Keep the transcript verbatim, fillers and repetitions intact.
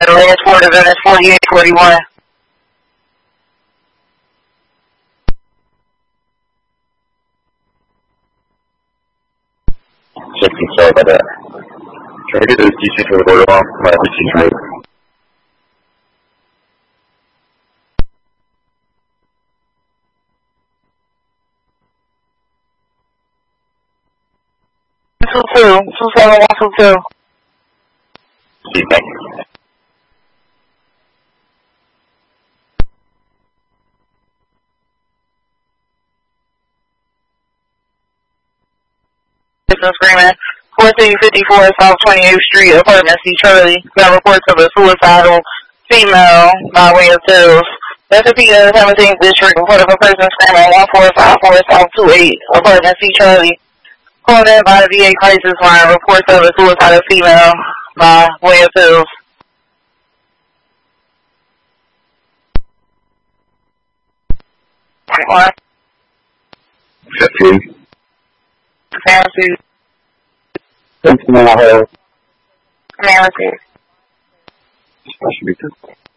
The last four event is forty-eight forty-one. Checking, sorry about that. Try to get those D C for the border off. Might have to change. Two two two seven one two two. See, thank you. Screaming. fourteen fifty-four South twenty-eighth Street, apartment C Charlie. Got reports of a suicidal female by way of pills. That's a P S seventeenth District. Report of a person screaming one four five four South twenty-eighth, apartment C Charlie. Called in by the V A crisis line. Reports of a suicidal female by way of pills. What? fifteen. Fancy. Thanks, man. Fancy. That should be good.